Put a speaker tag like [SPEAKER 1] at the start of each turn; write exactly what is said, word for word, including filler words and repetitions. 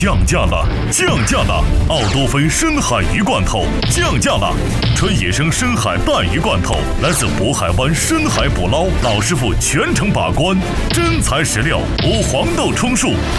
[SPEAKER 1] 降价了，降价了！奥多芬深海鱼罐头降价了，纯野生深海带鱼罐头，来自渤海湾深海捕捞，老师傅全程把关，真材实料，无黄豆充数，